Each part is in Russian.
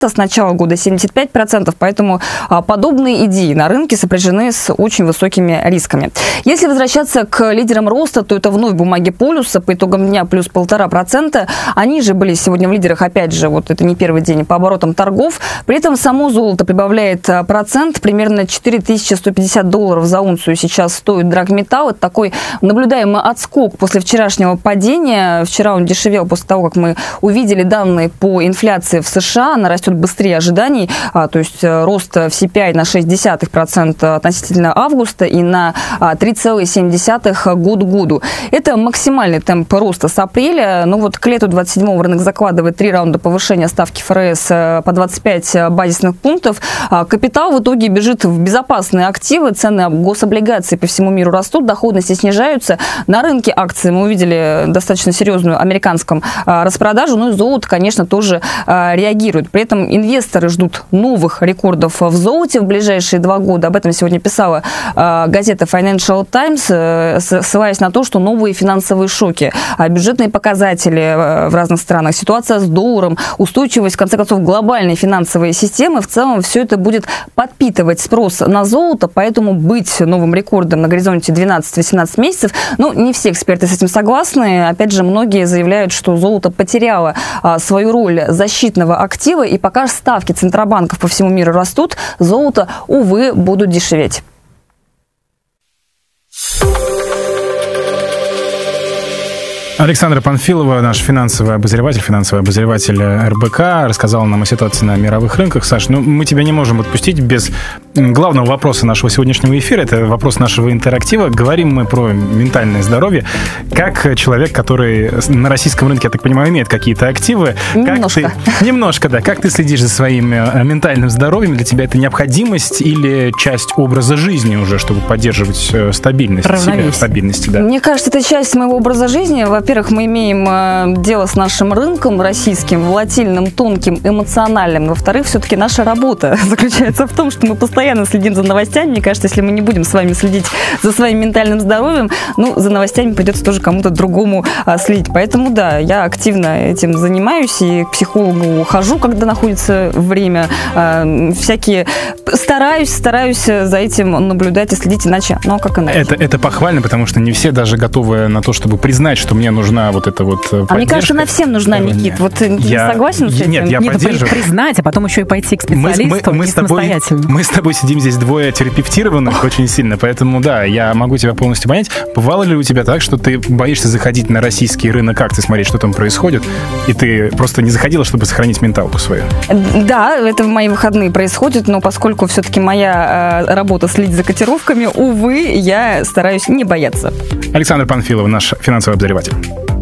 с начала года 75%, поэтому подобные идеи на рынке сопряжены с очень высокими рисками. Если возвращаться к лидерам роста, то это вновь бумаги полюса по итогам дня плюс 1,5%. Они же были сегодня в лидерах, опять же, вот это не первый день по оборотам торгов. При этом само золото прибавляет процент, примерно $4150 за унцию сейчас стоит драгметалл. Это такой наблюдаемый отскок после вчерашнего падения. Вчера он дешевел после того, как мы увидели данные по инфляции в США. Она растет быстрее ожиданий, то есть рост в CPI на 0,6% относительно августа и на 3,7% год к году. Это максимальный темп роста с апреля. Но вот к лету 27-го рынок закладывает 3 раунда повышения ставки ФРС по 25 базисных пунктов. Капитал в итоге бежит в безопасные активы, цены гособлигаций по всему миру растут, доходности снижаются. На рынке акций мы увидели достаточно серьезную американскую распродажу, ну и золото, конечно, тоже реагирует. При этом инвесторы ждут новых рекордов в золоте в ближайшие 2 года. Об этом сегодня писала газета Financial Times, ссылаясь на то, что новые финансовые шоки, бюджетные показатели в разных странах, ситуация с долларом, устойчивость, в конце концов, глобальной финансовой системы, в целом все это будет подпитывать спрос на золото, поэтому быть новым рекордом на горизонте 12-18 месяцев, ну, не все эксперты с этим согласны. Опять же, многие заявляют, что золото потеряло свою роль защитного актива, и пока ставки центробанков по всему миру растут, золото, увы, будут дешеветь. Александра Панфилова, наш финансовый обозреватель РБК, рассказала нам о ситуации на мировых рынках. Саш, ну мы тебя не можем отпустить без главного вопроса нашего сегодняшнего эфира. Это вопрос нашего интерактива. Говорим мы про ментальное здоровье. Как человек, который на российском рынке, я так понимаю, имеет какие-то активы. Немножко, да. Как ты следишь за своим ментальным здоровьем? Для тебя это необходимость или часть образа жизни уже, чтобы поддерживать стабильность? Стабильности, да. Мне кажется, это часть моего образа жизни. Во-первых, мы имеем дело с нашим рынком российским, волатильным, тонким, эмоциональным. Во-вторых, все-таки наша работа заключается в том, что мы постоянно следим за новостями. Мне кажется, если мы не будем с вами следить за своим ментальным здоровьем, ну, за новостями придется тоже кому-то другому следить. Поэтому, да, я активно этим занимаюсь и к психологу хожу, когда находится время. Всякие... Стараюсь за этим наблюдать и следить, иначе, ну, как иначе. Это похвально, потому что не все даже готовы на то, чтобы признать, что мне нужна вот эта вот поддержка. Мне кажется, она всем нужна, Никит. Вот ты согласен с этим? Нет, я поддерживаю. Признать, а потом еще и пойти к специалисту самостоятельно. Мы с тобой сидим здесь двое терапевтированных очень сильно, поэтому, да, я могу тебя полностью понять. Бывало ли у тебя так, что ты боишься заходить на российский рынок акций, смотреть, что там происходит, и ты просто не заходила, чтобы сохранить менталку свою? Да, это в мои выходные происходит, но поскольку все-таки моя работа следить за котировками, увы, я стараюсь не бояться. Александра Панфилова, наш финансовый обозреватель.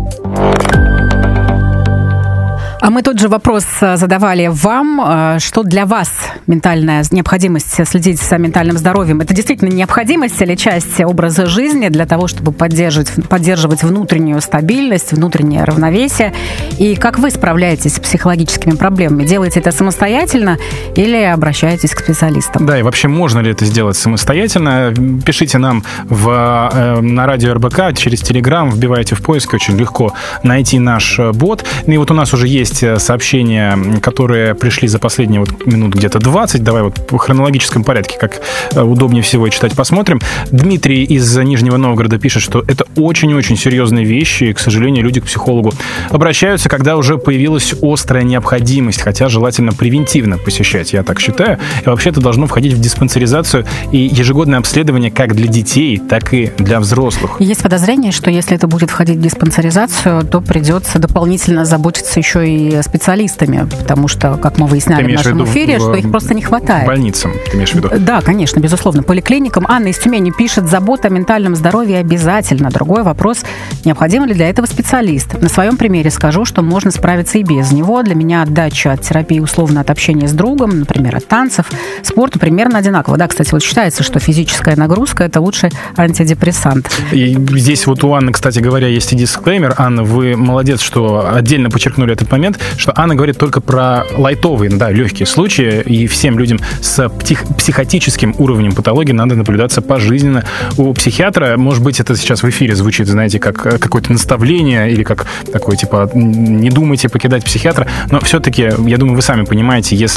А мы тот же вопрос задавали вам. Что для вас ментальная необходимость следить за ментальным здоровьем? Это действительно необходимость или часть образа жизни для того, чтобы поддерживать внутреннюю стабильность, внутреннее равновесие? И как вы справляетесь с психологическими проблемами? Делаете это самостоятельно или обращаетесь к специалистам? Да, и вообще можно ли это сделать самостоятельно? Пишите нам на радио РБК через Telegram, вбивайте в поиск, очень легко найти наш бот. И вот у нас уже есть сообщения, которые пришли за последние минут где-то 20. Давай в хронологическом порядке, как удобнее всего читать, посмотрим. Дмитрий из Нижнего Новгорода пишет, что это очень-очень серьезные вещи, и, к сожалению, люди к психологу обращаются, когда уже появилась острая необходимость, хотя желательно превентивно посещать, я так считаю. И вообще это должно входить в диспансеризацию и ежегодное обследование как для детей, так и для взрослых. Есть подозрение, что если это будет входить в диспансеризацию, то придется дополнительно заботиться еще и специалистами, потому что, как мы выясняли в нашем эфире, что их просто не хватает. Больницам, ты имеешь в виду? Да, конечно, безусловно, поликлиникам. Анна из Тюмени пишет: забота о ментальном здоровье обязательно. Другой вопрос, необходим ли для этого специалист. На своем примере скажу, что можно справиться и без него. Для меня отдача от терапии условно от общения с другом, например, от танцев, спорта примерно одинаково. Да, кстати, вот считается, что физическая нагрузка – это лучший антидепрессант. И здесь вот у Анны, кстати говоря, есть и дисклеймер. Анна, вы молодец, что отдельно подчеркнули этот момент. что Анна говорит только про лайтовые, да, легкие случаи, и всем людям с психотическим уровнем патологии надо наблюдаться пожизненно у психиатра. Может быть, это сейчас в эфире звучит, знаете, как какое-то наставление или как такое, типа, не думайте покидать психиатра, но все-таки, я думаю, вы сами понимаете, если